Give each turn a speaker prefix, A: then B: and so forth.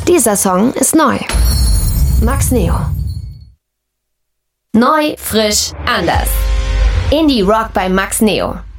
A: Dieser Song ist neu. Max Neo. Neu, frisch, anders. Indie Rock bei Max Neo.